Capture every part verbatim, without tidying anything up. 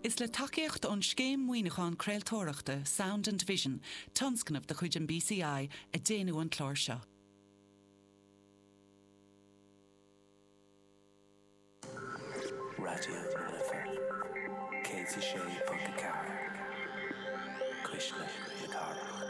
Is le takeíocht ón scéim muoineáin creaaltóireachta Sound and Vision, tonscanmh de chuid an B C I a déanú an chlár seo. Radio Liffey, Katie Shea Punkacara, Krishna Yakara.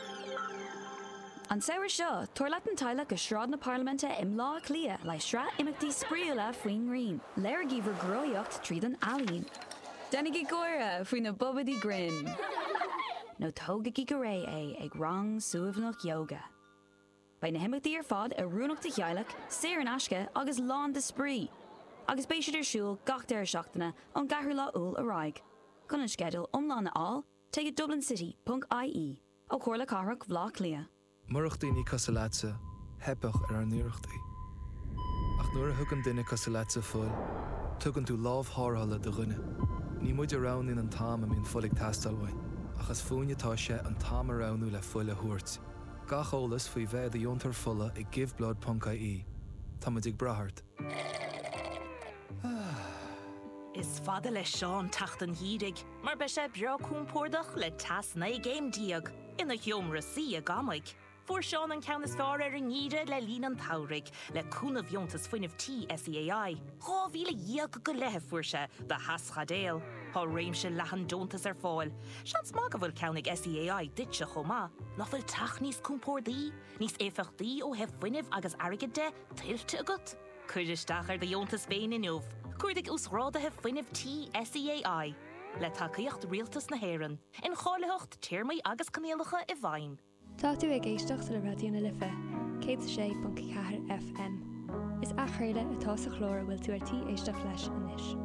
An saoir seo, tuair leat an taile go sráid na Parliamente im lá clia le sra imeachtaí spríola faoin rion, léir gíomhar groíocht tríd an alíonn. Dennig i gcóire faoin na bobadí grin. nó tóga í go ré é ag rang suamhnach yoga. Ba na himimeachtaí ar fad a rúnachta chealaach, séir an asce agus lán de sprí. Agus béisiad ar siúil gach deir seachtainna an gahar lá úl a raig. Gon an skedul omlá na all, take dublin city dot I E ó chóirla carach bhlá clia. Murachtaí casalatsa, hebach ar an nuirachtaí. Ach nuair a thugann duine casalatsa fuil, tugann tú lámh thárthala do ghine. Ní muid arán in an táim am íon fulig tastalhain, achas fúinetá sé an táim aránú le fuil a thuairt. Gach ólas faoi bheith a diontar fulla i giveblad dot I E. Tá muid ag brathart. Is fada le seán tacht an hírig, mar be sé beo cúmpórdach le tas na géim diag, ina hiomra sí a gamaig. Fuair seán an ceannas fear ar an ngíre le lín an taurig, le cúna bhiontas fuinmh tí S E A I. Dhá bhíle díag go lethe fuair sé, de haschadéal. Tá réimse lehan dontas ar fáil. Sean smag a bhfuil ceannig S E A I dit se chomá. Nach bhfuil tach níos cúmpórdaí, níos éfachtaí ó heh fuinmh agus airgid de tiltte agat. Cuidisteach ar de diontas féin in uv. Cuirdig úsráda heh fuinmh tí S E A I. Le takeíocht rialtas na héireann, in cháileocht tíirmaí agus canéalacha i bhain. Tá tú ag éisteach sa Radio na Liffey, cé sé F M. Is a chuirde atá sa chlór bhfuil tú ar tí éisteach leis inis.